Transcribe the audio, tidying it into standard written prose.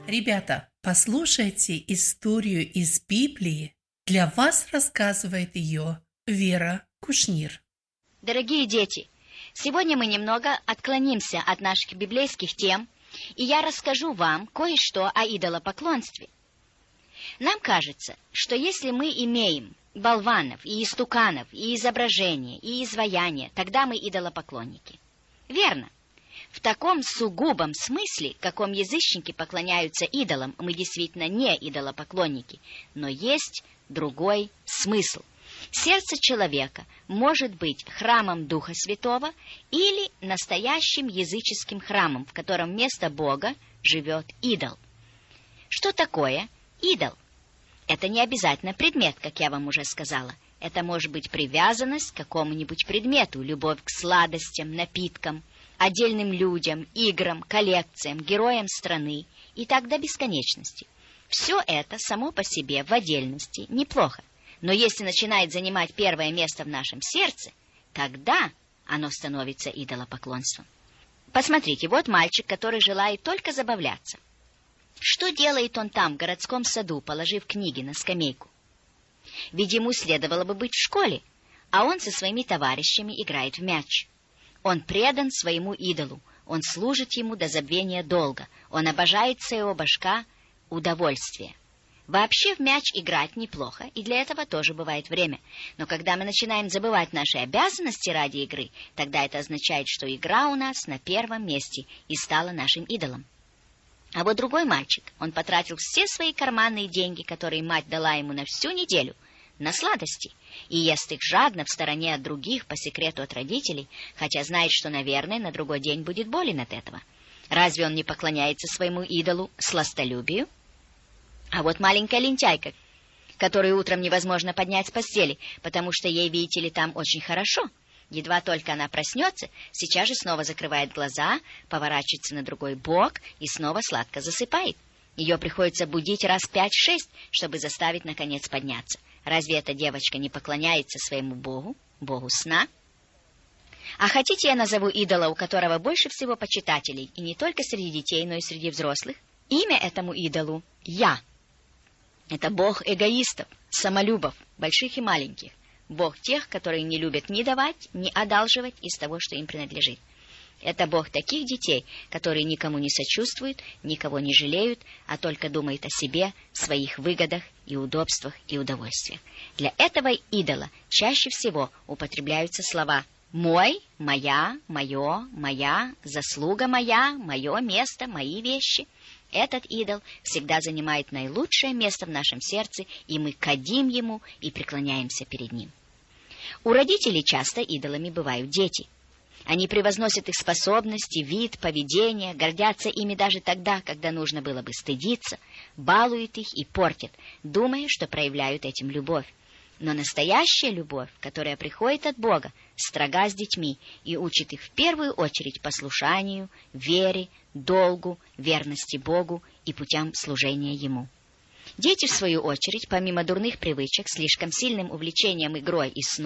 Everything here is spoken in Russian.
Ребята, послушайте историю из Библии. Для вас рассказывает ее Вера Кушнир. Дорогие дети, сегодня мы немного отклонимся от наших библейских тем, и я расскажу вам кое-что о идолопоклонстве. Нам кажется, что если мы имеем болванов и истуканов, и изображения, и изваяния, тогда мы идолопоклонники. Верно. В таком сугубом смысле, в каком язычники поклоняются идолам, мы действительно не идолопоклонники, но есть другой смысл. Сердце человека может быть храмом Духа Святого или настоящим языческим храмом, в котором вместо Бога живет идол. Что такое идол? Это не обязательно предмет, как я вам уже сказала. Это может быть привязанность к какому-нибудь предмету, любовь к сладостям, напиткам, отдельным людям, играм, коллекциям, героям страны и так до бесконечности. Все это само по себе в отдельности неплохо. Но если начинает занимать первое место в нашем сердце, тогда оно становится идолопоклонством. Посмотрите, вот мальчик, который желает только забавляться. Что делает он там, в городском саду, положив книги на скамейку? Ведь ему следовало бы быть в школе, а он со своими товарищами играет в мяч. Он предан своему идолу, он служит ему до забвения долга, он обожает своего башка удовольствия. Вообще в мяч играть неплохо, и для этого тоже бывает время. Но когда мы начинаем забывать наши обязанности ради игры, тогда это означает, что игра у нас на первом месте и стала нашим идолом. А вот другой мальчик, он потратил все свои карманные деньги, которые мать дала ему на всю неделю, на сладости, и ест их жадно в стороне от других, по секрету от родителей, хотя знает, что, наверное, на другой день будет болен от этого. Разве он не поклоняется своему идолу сластолюбию? А вот маленькая лентяйка, которую утром невозможно поднять с постели, потому что ей, видите ли, там очень хорошо. Едва только она проснется, сейчас же снова закрывает глаза, поворачивается на другой бок и снова сладко засыпает. Ее приходится будить раз 5-6, чтобы заставить, наконец, подняться. Разве эта девочка не поклоняется своему Богу, Богу сна? А хотите, я назову идола, у которого больше всего почитателей, и не только среди детей, но и среди взрослых? Имя этому идолу — Я. Это бог эгоистов, самолюбов, больших и маленьких. Бог тех, которые не любят ни давать, ни одалживать из того, что им принадлежит. Это бог таких детей, которые никому не сочувствуют, никого не жалеют, а только думают о себе, своих выгодах и удобствах и удовольствиях. Для этого идола чаще всего употребляются слова «мой», «моя», «моё», «моя», «заслуга моя», «моё место», «мои вещи». Этот идол всегда занимает наилучшее место в нашем сердце, и мы кадим ему и преклоняемся перед ним. У родителей часто идолами бывают дети. Они превозносят их способности, вид, поведение, гордятся ими даже тогда, когда нужно было бы стыдиться, балуют их и портят, думая, что проявляют этим любовь. Но настоящая любовь, которая приходит от Бога, строга с детьми и учит их в первую очередь послушанию, вере, долгу, верности Богу и путям служения Ему. Дети, в свою очередь, помимо дурных привычек, слишком сильным увлечением игрой и сном,